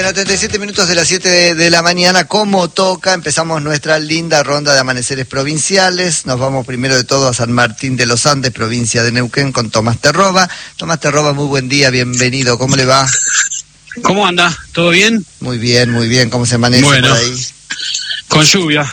Bueno, 37 minutos de las 7 de la mañana, como toca, empezamos nuestra linda ronda de amaneceres provinciales. Nos vamos primero de todo a San Martín de los Andes, provincia de Neuquén, con Tomás Terroba. Tomás Terroba, muy buen día, bienvenido, ¿cómo le va? ¿Cómo anda? ¿Todo bien? Muy bien, ¿cómo se amanece por ahí? Con lluvia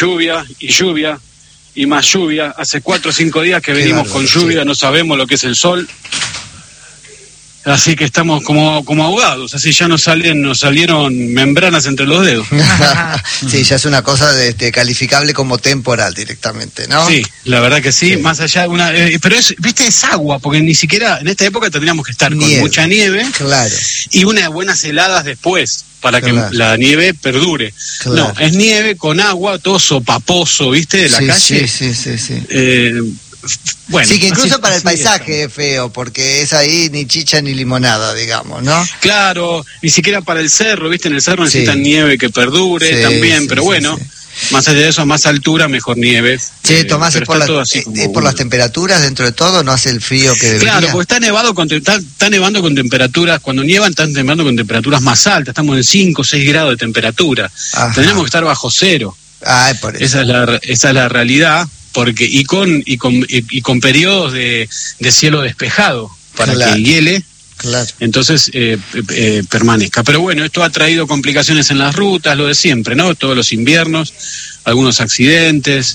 y más lluvia. Hace 4 o 5 días que venimos con lluvia, no sabemos lo que es el sol. Así que estamos como ahogados, así ya nos salieron membranas entre los dedos. Sí, ya es una cosa calificable como temporal directamente, ¿no? Sí, la verdad que sí. Más allá de pero es agua, porque ni siquiera en esta época tendríamos que estar con mucha nieve, claro, y unas buenas heladas después, para que la nieve perdure. Claro. No, es nieve con agua, todo sopaposo, ¿viste? De la calle. Sí. Bueno, sí, que incluso para el paisaje es feo, porque es ahí ni chicha ni limonada, digamos, ¿no? Claro, ni siquiera para el cerro, ¿viste? En el cerro necesitan nieve que perdure también, pero bueno, más allá de eso, a más altura, mejor nieve. Sí, Tomás, es por las temperaturas dentro de todo, no hace el frío que debería. Claro, porque está nevando con temperaturas, cuando nievan están nevando con temperaturas más altas, estamos en 5 o 6 grados de temperatura. Ajá. Tenemos que estar bajo cero. Por eso. Esa es la realidad. Porque y con periodos de cielo despejado para que hiele, entonces permanezca. Pero bueno, esto ha traído complicaciones en las rutas, lo de siempre, ¿no? Todos los inviernos, algunos accidentes.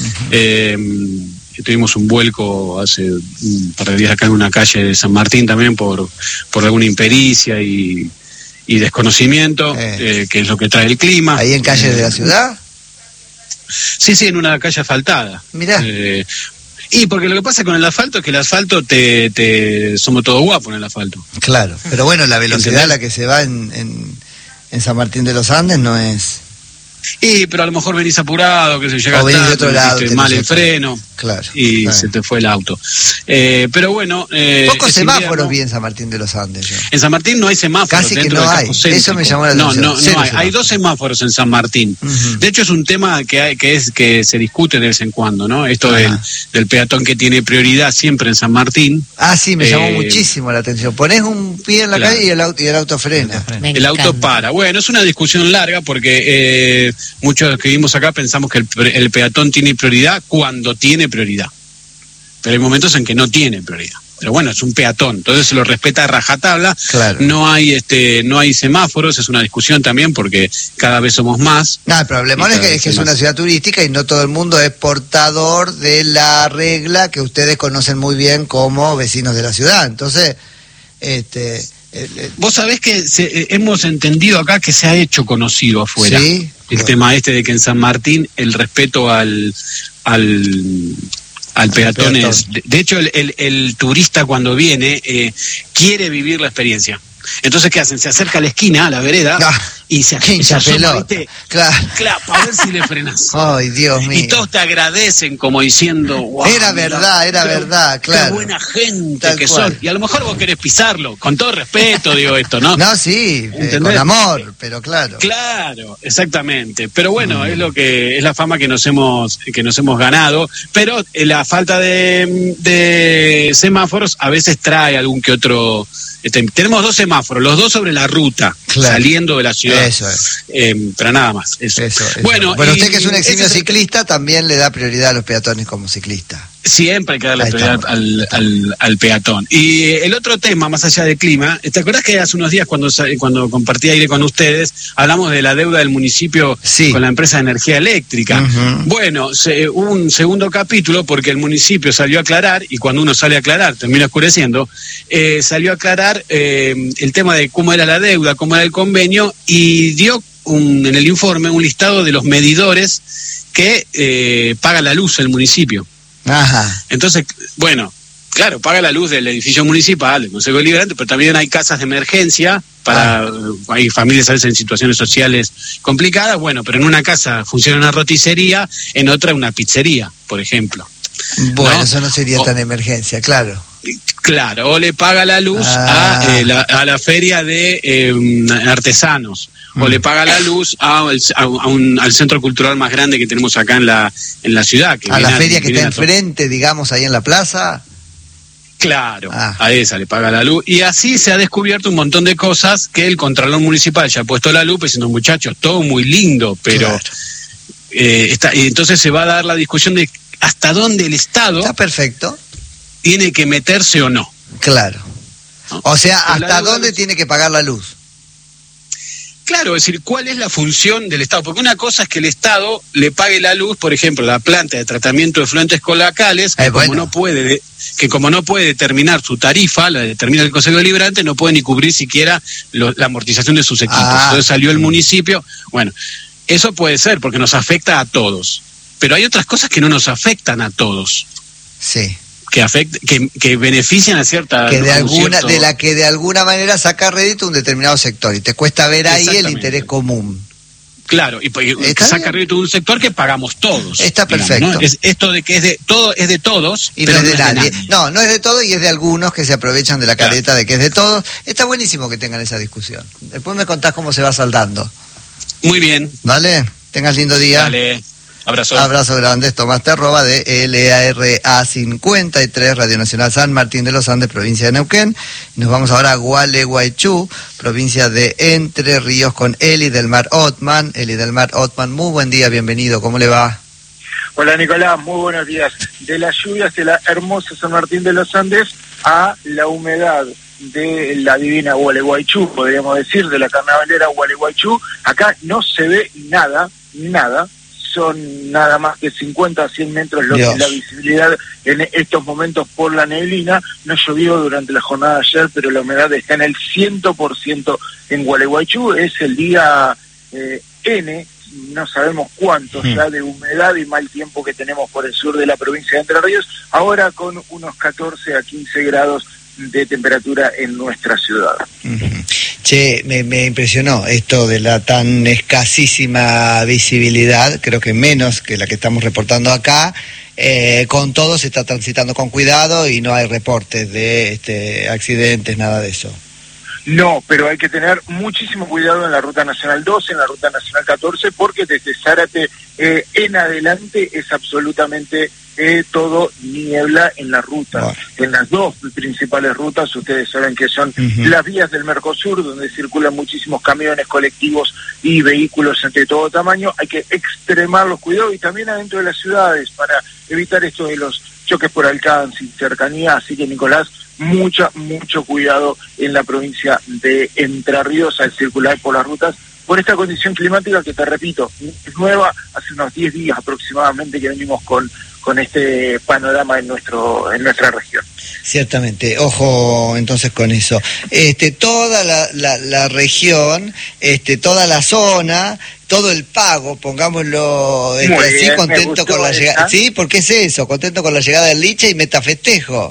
Tuvimos un vuelco hace un par de días acá en una calle de San Martín también por alguna impericia y desconocimiento, que es lo que trae el clima. ¿Ahí en calles de la ciudad? Sí, en una calle asfaltada. Mirá. Y porque lo que pasa con el asfalto es que el asfalto somos todos guapos en el asfalto. Claro, pero bueno, la velocidad a la que se va en San Martín de los Andes no es... Pero a lo mejor venís apurado, que se llega tarde, de otro lado, mal el freno, se te fue el auto. Pero bueno... Pocos semáforos vi en San Martín de los Andes. En San Martín no hay semáforos. Casi que no hay, eso me llamó la atención. No hay. Hay 2 semáforos en San Martín. Uh-huh. De hecho es un tema que se discute de vez en cuando, ¿no? Esto del peatón que tiene prioridad siempre en San Martín. Sí, me llamó muchísimo la atención. Ponés un pie en la calle y el auto frena. El auto para. Bueno, es una discusión larga porque... muchos que vivimos acá pensamos que el peatón tiene prioridad cuando tiene prioridad, pero hay momentos en que no tiene prioridad. Pero bueno, es un peatón, entonces se lo respeta a rajatabla. Claro. No hay semáforos, es una discusión también porque cada vez somos más. El problema es que es una ciudad turística y no todo el mundo es portador de la regla que ustedes conocen muy bien como vecinos de la ciudad. Entonces, vos sabés que hemos entendido acá que se ha hecho conocido afuera. Sí. El tema de que en San Martín el respeto al peatón es... De hecho, el turista cuando viene quiere vivir la experiencia. Entonces, ¿qué hacen? Se acerca a la esquina, a la vereda, y se asoma, claro, para ver si le frenas. Ay, Dios mío. Y todos te agradecen como diciendo, wow, era verdad, claro. Qué buena gente que son. Y a lo mejor vos querés pisarlo, con todo respeto digo esto, ¿no? No, sí, con amor, pero claro. Claro, exactamente. Pero bueno, es la fama que nos hemos ganado, pero la falta de semáforos a veces trae algún que otro... tenemos 2 semáforos, los 2 sobre la ruta, saliendo de la ciudad. Eso es. Pero nada más. Eso. Bueno, usted que es un eximio ciclista también le da prioridad a los peatones como ciclista. Siempre hay que darle prioridad al peatón. Y el otro tema, más allá del clima, ¿te acordás que hace unos días cuando compartí aire con ustedes, hablamos de la deuda del municipio con la empresa de energía eléctrica? Uh-huh. Bueno, hubo un segundo capítulo porque el municipio salió a aclarar, y cuando uno sale a aclarar, termina oscureciendo, salió a aclarar el tema de cómo era la deuda, cómo era el convenio, y dio en el informe un listado de los medidores que paga la luz el municipio. Ajá. Entonces, bueno, claro, paga la luz del edificio municipal, del Consejo Deliberante, pero también hay casas de emergencia hay familias a veces en situaciones sociales complicadas, bueno, pero en una casa funciona una roticería, en otra una pizzería, por ejemplo. Bueno, eso no sería tan emergencia, claro. Claro, o le paga la luz a la feria de artesanos, o le paga la luz al centro cultural más grande que tenemos acá en la ciudad. A la feria que está enfrente, digamos, ahí en la plaza. Claro, a esa le paga la luz. Y así se ha descubierto un montón de cosas que el Contralor Municipal ya ha puesto la lupa diciendo, muchachos, todo muy lindo, pero claro. Entonces se va a dar la discusión de hasta dónde el Estado está perfecto tiene que meterse o no. Claro. ¿No? O sea, hasta dónde tiene que pagar la luz. Claro, es decir, ¿cuál es la función del Estado? Porque una cosa es que el Estado le pague la luz, por ejemplo, la planta de tratamiento de efluentes cloacales, que como no puede determinar su tarifa, la determina el Consejo Deliberante, no puede ni cubrir siquiera la amortización de sus equipos. Entonces salió el municipio. Bueno, eso puede ser porque nos afecta a todos. Pero hay otras cosas que no nos afectan a todos. Sí. Que benefician a cierta... de la que de alguna manera saca rédito un determinado sector, y te cuesta ver ahí el interés común. Claro, y saca rédito de un sector que pagamos todos. Está perfecto. ¿No? Esto de que es de todos, y pero no es de nadie. No es de todos y es de algunos que se aprovechan de la careta de que es de todos. Está buenísimo que tengan esa discusión. Después me contás cómo se va saldando. Muy bien. Vale, tengas lindo día. Dale. Abrazo. Abrazo grande, Tomás Terroba de LARA 53, Radio Nacional San Martín de los Andes, provincia de Neuquén. Nos vamos ahora a Gualeguaychú, provincia de Entre Ríos, con Eli del Mar Othman. Eli del Mar Othman, muy buen día, bienvenido, ¿cómo le va? Hola Nicolás, muy buenos días. De las lluvias de la hermosa San Martín de los Andes a la humedad de la divina Gualeguaychú, podríamos decir, de la carnavalera Gualeguaychú. Acá no se ve nada, son nada más que 50 a 100 metros la visibilidad en estos momentos por la neblina. No llovió durante la jornada de ayer, pero la humedad está en el 100% en Gualeguaychú. Es el día N, no sabemos cuánto ya de humedad y mal tiempo que tenemos por el sur de la provincia de Entre Ríos, ahora con unos 14 a 15 grados de temperatura en nuestra ciudad. Che, me impresionó esto de la tan escasísima visibilidad, creo que menos que la que estamos reportando acá. Con todo se está transitando con cuidado y no hay reportes de accidentes, nada de eso. No, pero hay que tener muchísimo cuidado en la Ruta Nacional 12, en la Ruta Nacional 14, porque desde Zárate en adelante es absolutamente todo niebla en la ruta. Bueno. En las dos principales rutas, ustedes saben que son las vías del Mercosur, donde circulan muchísimos camiones, colectivos y vehículos de todo tamaño. Hay que extremar los cuidados y también adentro de las ciudades para evitar esto de los choques por alcance y cercanía. Así que, Nicolás, mucho cuidado en la provincia de Entre Ríos al circular por las rutas por esta condición climática que, te repito, es nueva. Hace unos 10 días aproximadamente que venimos con este panorama en nuestra región. Ciertamente, ojo entonces con eso. Toda la región, toda la zona, todo el pago, pongámoslo así, bien, contento con la llegada. Sí, porque es eso, contento con la llegada del Licha y metafestejo.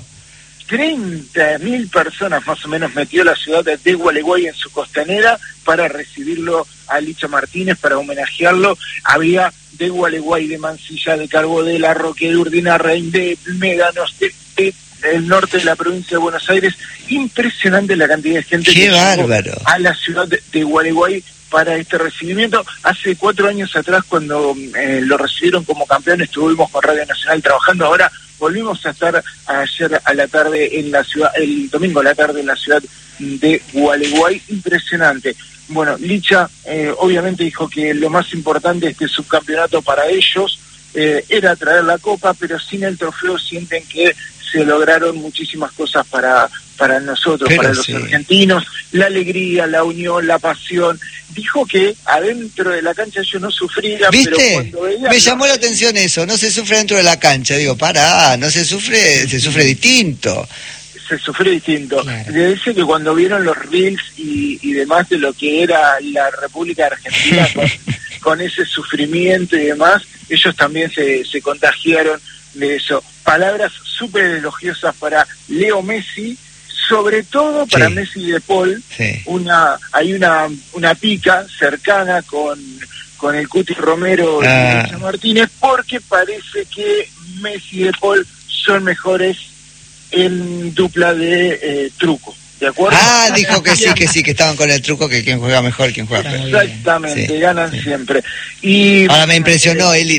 30.000 personas más o menos metió la ciudad de Gualeguay en su costanera para recibirlo a Licha Martínez, para homenajearlo. Había de Gualeguay, de Mansilla, de Carbó, de La Roque, de Urdinarrain, de Médanos, del norte de la provincia de Buenos Aires. Impresionante la cantidad de gente que llegó a la ciudad de Gualeguay para este recibimiento. Hace 4 años atrás, cuando lo recibieron como campeón, estuvimos con Radio Nacional trabajando. Ahora volvimos a estar ayer a la tarde en la ciudad, el domingo a la tarde en la ciudad de Gualeguay. Impresionante. Bueno, Licha obviamente dijo que lo más importante de este subcampeonato para ellos era traer la copa, pero sin el trofeo sienten que se lograron muchísimas cosas para nosotros, pero para los argentinos, la alegría, la unión, la pasión. Dijo que adentro de la cancha ellos no sufrían, ¿viste? Pero cuando veían... Me llamó la atención eso, no se sufre dentro de la cancha. Digo, no se sufre distinto. Se sufre distinto. Claro. Le dice que cuando vieron los reels y demás de lo que era la República Argentina con ese sufrimiento y demás, ellos también se contagiaron de eso. Palabras súper elogiosas para Leo Messi, sobre todo para Messi y De Paul. Hay una pica cercana con el Cuti Romero y Licha Martínez, porque parece que Messi y De Paul son mejores en dupla de truco. ¿de acuerdo? Ah, dijo que sí, que estaban con el truco que quien juega mejor, quien juega peor. Exactamente, sí, ganan siempre. Ahora me impresionó, Eli,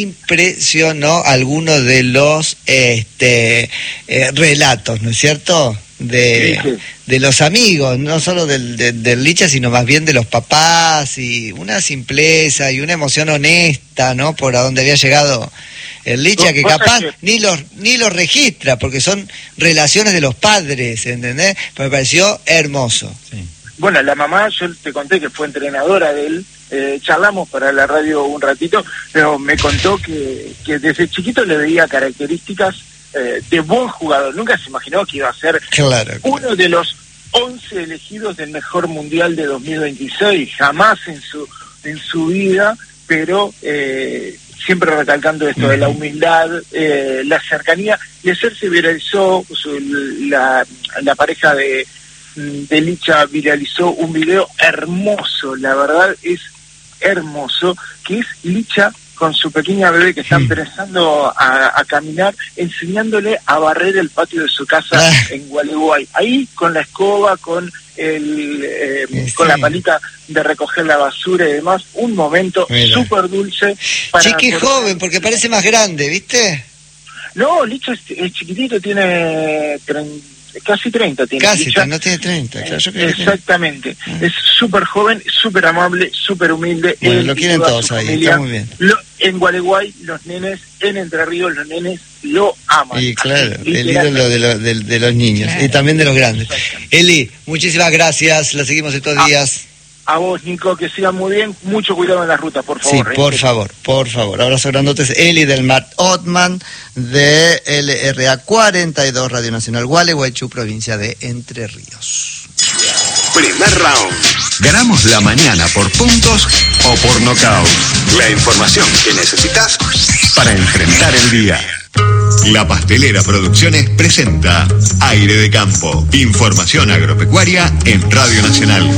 alguno de los relatos, ¿no es cierto? De los amigos, no solo del Licha, sino más bien de los papás, y una simpleza y una emoción honesta, ¿no? Por a donde había llegado el Licha, que capaz ni los registra, porque son relaciones de los padres, ¿entendés? Pero me pareció hermoso. Sí. Bueno, la mamá, yo te conté que fue entrenadora de él, charlamos para la radio un ratito, pero me contó que desde chiquito le veía características de buen jugador. Nunca se imaginó que iba a ser uno de los 11 elegidos del mejor mundial de 2026, jamás en su vida, pero siempre recalcando esto de la humildad, la cercanía, y ayer se viralizó, la pareja de Licha viralizó un video hermoso, la verdad es hermoso, que es Licha con su pequeña bebé que está empezando a caminar, enseñándole a barrer el patio de su casa en Gualeguay. Ahí con la escoba, con con la palita de recoger la basura y demás, un momento súper dulce. Qué joven, porque parece más grande, ¿viste? No, Licha es chiquitito, tiene casi 30 tiene. Casi, no tiene 30, claro. Yo creo exactamente. Es súper joven, súper amable, súper humilde. Bueno, lo quieren todos ahí, familia, está muy bien. En Gualeguay, los nenes, en Entre Ríos, los nenes lo aman. Y claro, el ídolo de los niños, y también de los grandes. Eli, muchísimas gracias, la seguimos estos días. A vos, Nico, que sigan muy bien, mucho cuidado en la ruta, por favor. Sí, por favor. Abrazo grandotes. Eli del Mart Otman, de LRA 42, Radio Nacional Gualeguaychú, provincia de Entre Ríos. Primer round. Ganamos la mañana por puntos o por nocaut. La información que necesitas para enfrentar el día. La Pastelera Producciones presenta Aire de Campo. Información agropecuaria en Radio Nacional.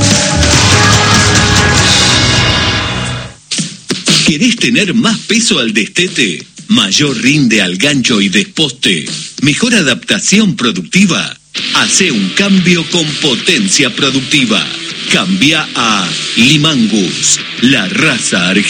¿Querés tener más peso al destete? ¿Mayor rinde al gancho y desposte? ¿Mejor adaptación productiva? Hacé un cambio con potencia productiva. Cambia a Limangus, la raza argentina.